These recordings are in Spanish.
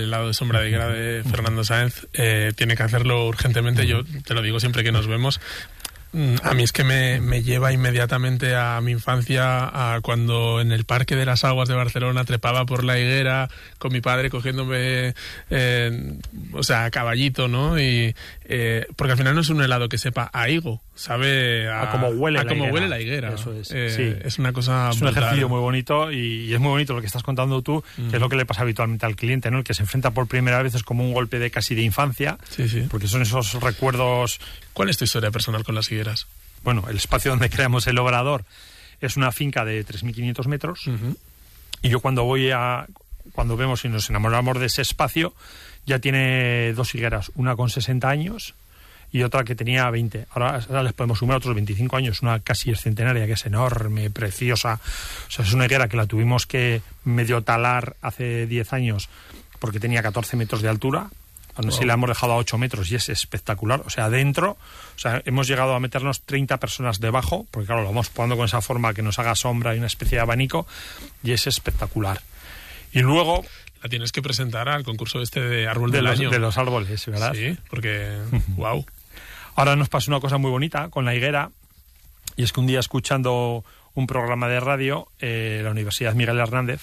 helado de sombra de higuera de Fernando Sáenz, tiene que hacerlo urgentemente. Yo te lo digo siempre que nos vemos. A mí es que me lleva inmediatamente a mi infancia, a cuando en el Parque de las Aguas de Barcelona trepaba por la higuera con mi padre cogiéndome, a caballito, ¿no? Y porque al final no es un helado que sepa a higo, sabe a cómo huele la higuera. Eso es. Sí. Es una cosa es brutal. Un ejercicio muy bonito y es muy bonito lo que estás contando tú, que es lo que le pasa habitualmente al cliente, ¿no? El que se enfrenta por primera vez es como un golpe de casi de infancia, sí. Porque son esos recuerdos. ¿Cuál es tu historia personal con las higueras? Bueno, el espacio donde creamos el obrador es una finca de 3.500 metros, y yo cuando vemos y nos enamoramos de ese espacio, ya tiene 2 higueras, una con 60 años y otra que tenía 20. Ahora les podemos sumar otros 25 años, una casi centenaria, que es enorme, preciosa. O sea, es una higuera que la tuvimos que medio talar hace 10 años porque tenía 14 metros de altura. Aún así la hemos dejado a 8 metros y es espectacular. O sea, adentro, hemos llegado a meternos 30 personas debajo, porque claro, lo vamos poniendo con esa forma que nos haga sombra y una especie de abanico, y es espectacular. Y luego... La tienes que presentar al concurso de árbol del año. De los árboles, ¿verdad? Sí, porque... ¡Wow! Ahora nos pasa una cosa muy bonita con la higuera, y es que un día, escuchando un programa de radio, la Universidad Miguel Hernández,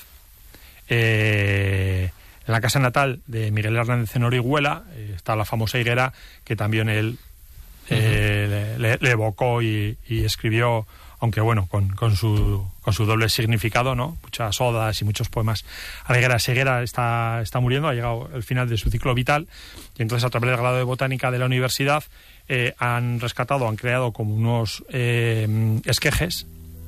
en la casa natal de Miguel Hernández en Orihuela, está la famosa higuera que también él le evocó y escribió, aunque bueno, con su doble significado, ¿no? Muchas odas y muchos poemas a la higuera. Esa higuera está muriendo, ha llegado el final de su ciclo vital, y entonces a través del grado de botánica de la universidad han creado como unos esquejes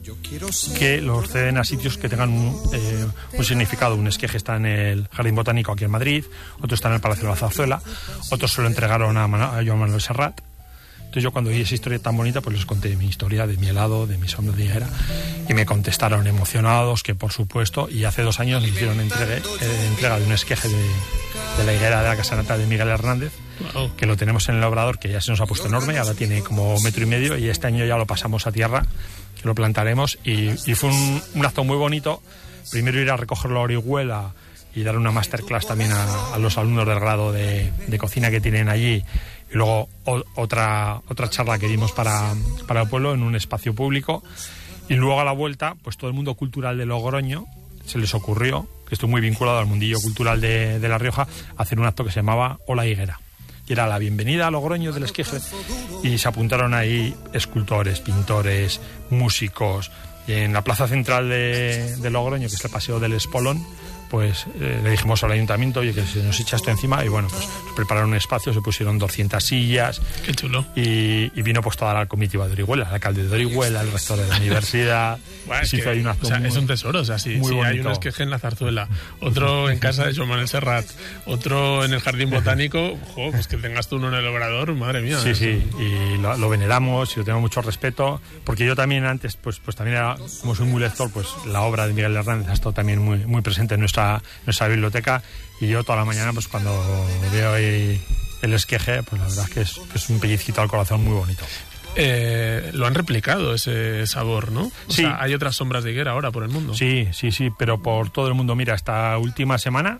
que los ceden a sitios que tengan un significado. Un esqueje está en el Jardín Botánico aquí en Madrid, otro está en el Palacio de la Zarzuela, otros se lo entregaron a Joan Manuel Serrat. Entonces yo, cuando oí esa historia tan bonita, pues les conté mi historia de mi helado, de mi sombra de higuera, y me contestaron emocionados que por supuesto, y hace 2 años me hicieron entrega de un esqueje de la higuera de la casa natal de Miguel Hernández, que lo tenemos en el obrador, que ya se nos ha puesto enorme, ahora tiene como 1,5 metros, y este año ya lo pasamos a tierra, que lo plantaremos, y fue un acto muy bonito. Primero ir a recogerlo a Orihuela y dar una masterclass también a los alumnos del grado de cocina que tienen allí, y luego otra charla que dimos para el pueblo en un espacio público, y luego a la vuelta, pues todo el mundo cultural de Logroño se les ocurrió, que estoy muy vinculado al mundillo cultural de La Rioja, hacer un acto que se llamaba Hola Higuera, que era la bienvenida a Logroño del esqueje, y se apuntaron ahí escultores, pintores, músicos, y en la plaza central de Logroño, que es el Paseo del Espolón, pues le dijimos al ayuntamiento, oye, que se nos echa esto encima, y bueno, pues prepararon un espacio, se pusieron 200 sillas. Qué chulo. Y vino pues toda la comitiva de Orihuela, el alcalde de Orihuela, el rector de la universidad. Bueno, es un tesoro, si hay un esqueje en la Zarzuela, otro en casa de Joan Manuel Serrat, otro en el Jardín Botánico, pues que tengas tú uno en el obrador, madre mía. Sí, y lo veneramos y lo tenemos mucho respeto, porque yo también antes, pues también era, como soy muy lector, pues la obra de Miguel Hernández ha estado también muy, muy presente en nuestra biblioteca, y yo toda la mañana, pues cuando veo ahí el esqueje, pues la verdad es que es un pellizquito al corazón muy bonito. Lo han replicado ese sabor, ¿no? Sí. O sea, hay otras sombras de higuera ahora por el mundo. Sí, pero por todo el mundo. Mira, esta última semana,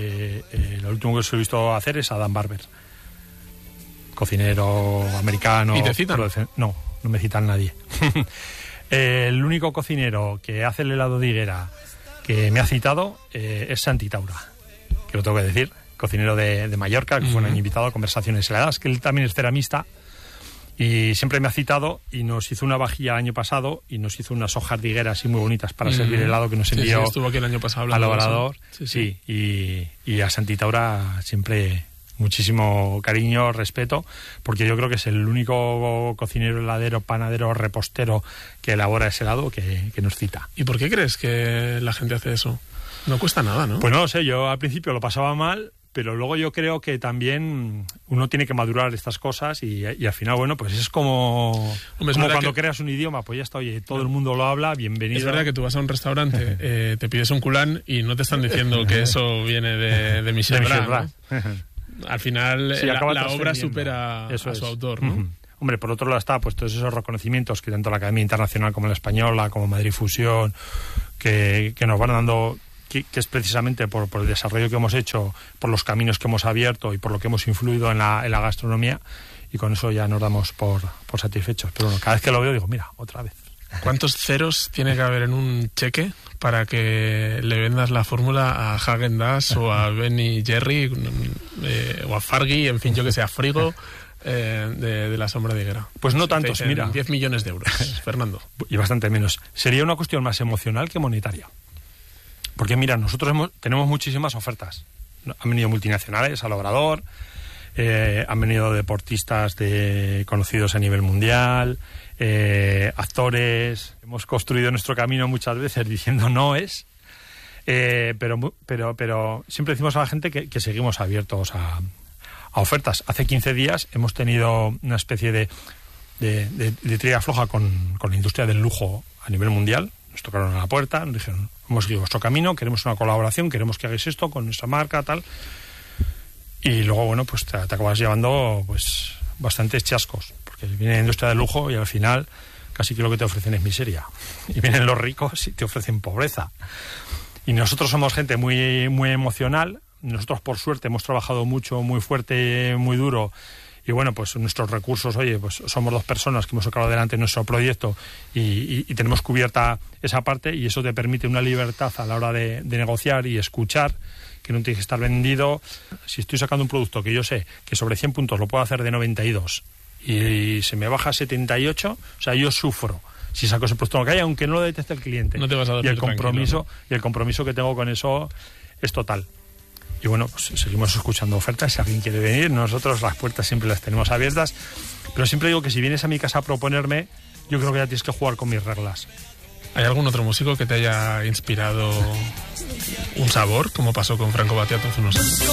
lo último que os he visto hacer es Adam Barber, cocinero americano. ¿Y te citan? No me citan nadie. El único cocinero que hace el helado de higuera que me ha citado es Santi Taura, que lo tengo que decir, cocinero de Mallorca, que fue un año invitado a Conversaciones Heladas, que él también es ceramista, y siempre me ha citado, y nos hizo una vajilla el año pasado, y nos hizo unas hojas de higuera así muy bonitas para servir helado, que nos envió estuvo aquí el año pasado al obrador. Sí. Y a Santi Taura siempre muchísimo cariño, respeto, porque yo creo que es el único cocinero, heladero, panadero, repostero que elabora ese helado que nos cita. ¿Y por qué crees que la gente hace eso? No cuesta nada, ¿no? Pues no lo sé, yo al principio lo pasaba mal, pero luego yo creo que también uno tiene que madurar estas cosas, y al final, bueno, pues es como cuando creas un idioma, pues ya está, oye, todo el mundo lo habla, bienvenido. Es verdad que tú vas a un restaurante, te pides un culán y no te están diciendo que eso viene de Michel Bras, ¿no? Al final la obra supera a su autor, ¿no? Hombre, por otro lado está pues todos esos reconocimientos que tanto la Academia Internacional como la Española, como Madrid Fusión, que nos van dando, que es precisamente por el desarrollo que hemos hecho, por los caminos que hemos abierto y por lo que hemos influido en la gastronomía, y con eso ya nos damos por satisfechos. Pero bueno, cada vez que lo veo digo, mira, otra vez. ¿Cuántos ceros tiene que haber en un cheque para que le vendas la fórmula a Häagen-Dazs o a Ben & Jerry o a Fargy, en fin, yo que sé, a Frigo de la sombra de higuera? Pues no tantos, mira. 10 millones de euros, Fernando. Y bastante menos. Sería una cuestión más emocional que monetaria. Porque mira, nosotros tenemos muchísimas ofertas. Han venido multinacionales al Obrador, han venido deportistas conocidos a nivel mundial, actores. Hemos construido nuestro camino muchas veces diciendo noes, pero siempre decimos a la gente que seguimos abiertos a ofertas. Hace 15 días hemos tenido una especie de tira floja con la industria del lujo a nivel mundial. Nos tocaron a la puerta, nos dijeron, hemos seguido vuestro camino, queremos una colaboración, queremos que hagáis esto con nuestra marca, tal. Y luego, bueno, pues te acabas llevando pues bastantes chascos, porque viene la industria del lujo y al final casi que lo que te ofrecen es miseria. Y vienen los ricos y te ofrecen pobreza. Y nosotros somos gente muy, muy emocional. Nosotros, por suerte, hemos trabajado mucho, muy fuerte, muy duro. Y bueno, pues nuestros recursos, oye, pues somos 2 personas que hemos sacado adelante nuestro proyecto y tenemos cubierta esa parte, y eso te permite una libertad a la hora de negociar y escuchar, que no tiene que estar vendido. Si estoy sacando un producto que yo sé que sobre 100 puntos lo puedo hacer de 92 y se me baja a 78, o sea, yo sufro si saco ese producto en la calle, aunque no lo detecte el cliente. No te vas a dormir tranquilo, ¿no? Y el compromiso que tengo con eso es total. Y bueno, pues seguimos escuchando ofertas. Si alguien quiere venir, nosotros las puertas siempre las tenemos abiertas. Pero siempre digo que si vienes a mi casa a proponerme, yo creo que ya tienes que jugar con mis reglas. ¿Hay algún otro músico que te haya inspirado un sabor, como pasó con Franco Battiato hace unos años?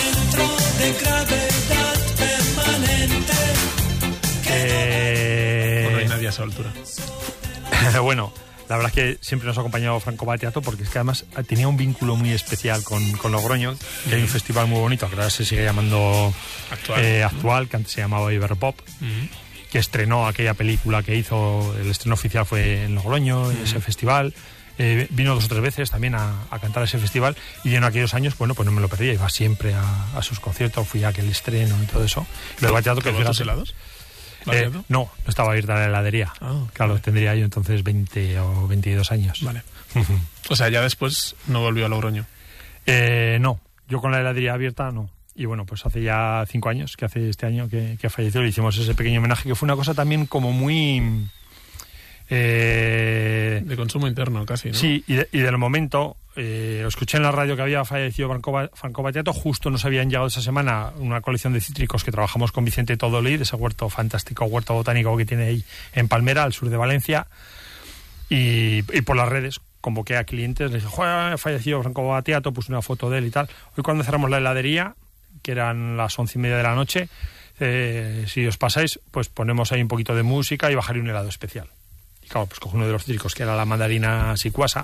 No hay nadie a esa altura. Bueno, la verdad es que siempre nos ha acompañado Franco Battiato, porque es que además tenía un vínculo muy especial con Logroño, que hay un festival muy bonito, que ahora se sigue llamando actual, que antes se llamaba Iberpop, que estrenó aquella película que hizo. El estreno oficial fue en Logroño, ese festival. Vino 2 o 3 veces también a cantar a ese festival, y en aquellos años, bueno, pues no me lo perdía, iba siempre a sus conciertos, fui a aquel estreno y todo eso. Pero Battiato, que ¿Los helados? No estaba abierta la heladería. Claro, vale. Tendría yo entonces 20 o 22 años. Vale. O sea, ya después no volvió a Logroño. No, yo con la heladería abierta no. Y bueno, pues hace ya 5 años, que hace este año que falleció, le hicimos ese pequeño homenaje, que fue una cosa también como muy... de consumo interno casi, ¿no? Sí, y del momento, lo escuché en la radio que había fallecido Franco Battiato. Justo nos habían llegado esa semana una colección de cítricos que trabajamos con Vicente Todolí, ese huerto fantástico, huerto botánico que tiene ahí en Palmera, al sur de Valencia, y por las redes convoqué a clientes, les dije, ha fallecido Franco Battiato, puse una foto de él y tal. Hoy cuando cerramos la heladería, que eran las 11:30 de la noche, si os pasáis, pues ponemos ahí un poquito de música y bajaré un helado especial. Claro, pues cogí uno de los cítricos, que era la mandarina sicuasa,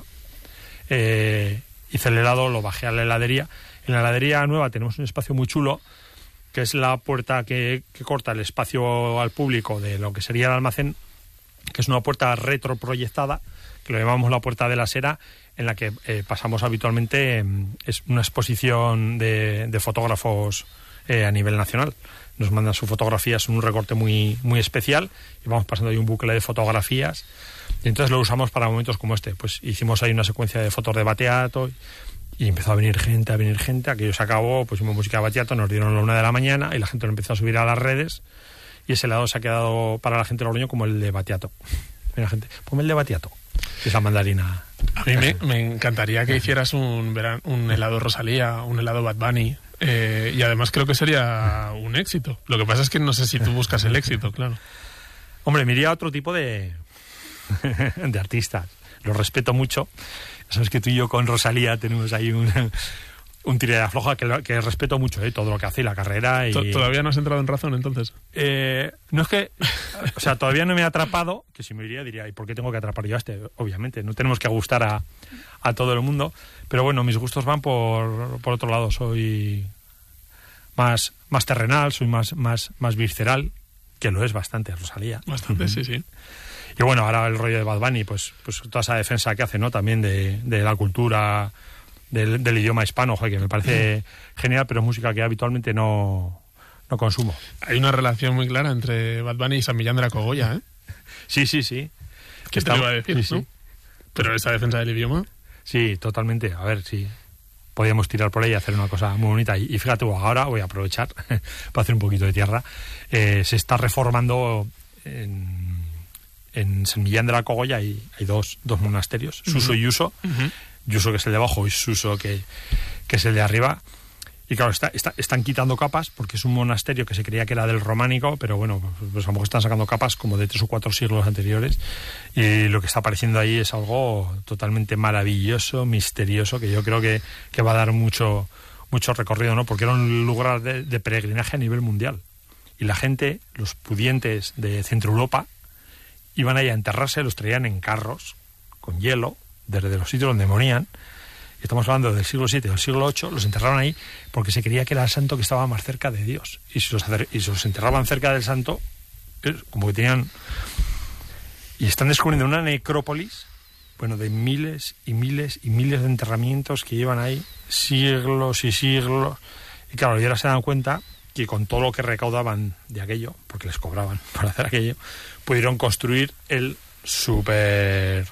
hice el helado, lo bajé a la heladería. En la heladería nueva tenemos un espacio muy chulo, que es la puerta que corta el espacio al público de lo que sería el almacén, que es una puerta retroproyectada, que lo llamamos la puerta de la Sera, en la que pasamos habitualmente. Es una exposición de fotógrafos a nivel nacional. Nos mandan sus fotografías en un recorte muy, muy especial, y vamos pasando ahí un bucle de fotografías, y entonces lo usamos para momentos como este. Pues hicimos ahí una secuencia de fotos de Battiato, y empezó a venir gente, aquello se acabó, pusimos música de Battiato, nos dieron la 1 de la mañana, y la gente lo empezó a subir a las redes, y ese helado se ha quedado para la gente de Logroño como el de Battiato. Mira, gente, ponme el de Battiato, que es la mandarina. A mí me encantaría que hicieras un helado Rosalía, un helado Bad Bunny. Y además creo que sería un éxito. Lo que pasa es que no sé si tú buscas el éxito, claro. Hombre, me iría a otro tipo de artistas. Los respeto mucho. Sabes que tú y yo con Rosalía tenemos ahí un tira de afloja que respeto mucho, todo lo que hace y la carrera. Y... ¿Todavía no has entrado en razón, entonces? No es que... O sea, todavía no me he atrapado, que si me iría diría, ¿y por qué tengo que atrapar yo a este? Obviamente, no tenemos que gustar a todo el mundo. Pero bueno, mis gustos van por otro lado. Soy más terrenal, soy más visceral, que lo es bastante Rosalía. Bastante, sí. Y bueno, ahora el rollo de Bad Bunny, pues toda esa defensa que hace, ¿no? También de la cultura del idioma hispano, que me parece genial, pero es música que habitualmente no consumo. Hay una relación muy clara entre Bad Bunny y San Millán de la Cogolla, ¿eh? Sí. ¿Qué te iba a decir, sí, ¿no? sí. Pero esa defensa del idioma... Sí, totalmente. A ver, sí. Podríamos tirar por ahí y hacer una cosa muy bonita. Y fíjate, ahora voy a aprovechar para hacer un poquito de tierra. Se está reformando en San Millán de la Cogolla, hay dos monasterios, Suso y Yuso. Yuso, que es el de abajo, y Suso, que es el de arriba. Y claro, están quitando capas, porque es un monasterio que se creía que era del románico, pero bueno, pues a lo mejor están sacando capas como de 3 o 4 siglos anteriores, y lo que está apareciendo ahí es algo totalmente maravilloso, misterioso, que yo creo que va a dar mucho recorrido, ¿no? Porque era un lugar de peregrinaje a nivel mundial. Y la gente, los pudientes de Centro Europa, iban ahí a enterrarse, los traían en carros, con hielo, desde los sitios donde morían. Estamos hablando del siglo VII, del siglo VIII, los enterraron ahí porque se creía que era el santo que estaba más cerca de Dios. Y si los enterraban cerca del santo, como que tenían... Y están descubriendo una necrópolis, bueno, de miles y miles y miles de enterramientos que llevan ahí siglos y siglos. Y claro, y ahora se dan cuenta que con todo lo que recaudaban de aquello, porque les cobraban para hacer aquello, pudieron construir el super...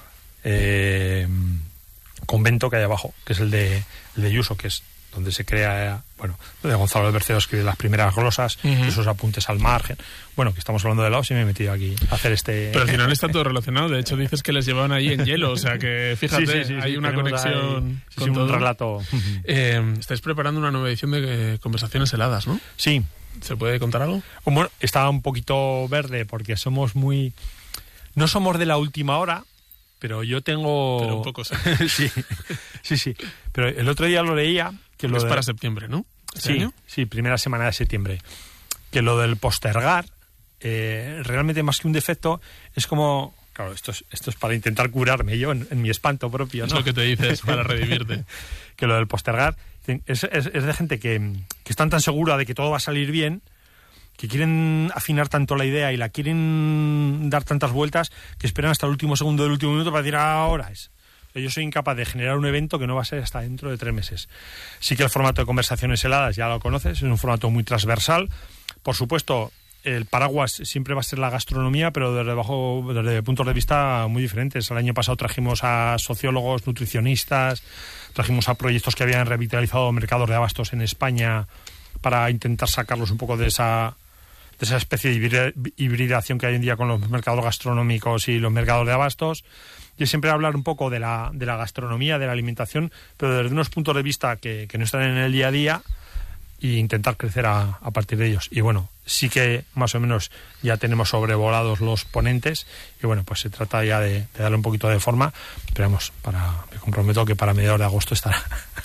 convento que hay abajo, que es el de Yuso, que es donde se crea, bueno, donde Gonzalo de Berceo escribe las primeras glosas, esos apuntes al margen. Bueno, que estamos hablando de Laos y me he metido aquí a hacer este... Pero al final está todo relacionado. De hecho, dices que les llevaban ahí en hielo, o sea que, fíjate, sí, hay una conexión con todo. Un relato. Estáis preparando una nueva edición de Conversaciones Heladas, ¿no? Sí. ¿Se puede contar algo? Bueno, está un poquito verde porque somos muy... No somos de la última hora, pero yo tengo... Pero un poco sí. Pero el otro día lo leía... que es para septiembre, ¿no? ¿Este año? Sí, primera semana de septiembre. Que lo del postergar, realmente más que un defecto, es como... Claro, esto es para intentar curarme yo en mi espanto propio, ¿no? Es lo que te dices para redimirte. Que lo del postergar es de gente que están tan segura de que todo va a salir bien, que quieren afinar tanto la idea y la quieren dar tantas vueltas, que esperan hasta el último segundo del último minuto para decir ahora es. Yo soy incapaz de generar un evento que no va a ser hasta dentro de 3 meses. Sí que el formato de Conversaciones Heladas ya lo conoces, es un formato muy transversal. Por supuesto, el paraguas siempre va a ser la gastronomía, pero desde puntos de vista muy diferentes. El año pasado trajimos a sociólogos, nutricionistas, trajimos a proyectos que habían revitalizado mercados de abastos en España para intentar sacarlos un poco de esa especie de hibridación que hay hoy en día con los mercados gastronómicos y los mercados de abastos. Yo siempre hablar un poco de la gastronomía, de la alimentación, pero desde unos puntos de vista que no están en el día a día, e intentar crecer a partir de ellos. Y bueno, sí que más o menos ya tenemos sobrevolados los ponentes, y bueno, pues se trata ya de darle un poquito de forma. Esperamos, me comprometo que para mediados de agosto estará.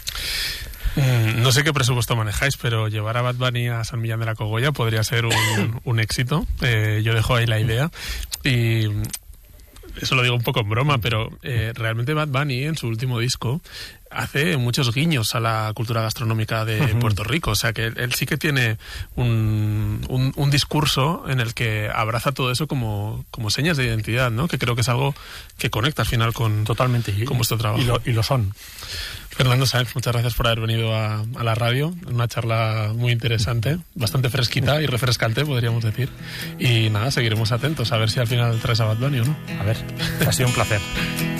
No sé qué presupuesto manejáis, pero llevar a Bad Bunny a San Millán de la Cogolla podría ser un éxito. Yo dejo ahí la idea. Y eso lo digo un poco en broma, pero realmente Bad Bunny en su último disco hace muchos guiños a la cultura gastronómica de Puerto Rico. O sea que él sí que tiene un discurso en el que abraza todo eso como señas de identidad, ¿no? Que creo que es algo que conecta al final con vuestro trabajo. Y lo son. Fernando Sáenz, muchas gracias por haber venido a la radio. Una charla muy interesante, bastante fresquita y refrescante, podríamos decir. Y nada, seguiremos atentos a ver si al final traes a Bad Bunny o no. A ver, ha sido un placer.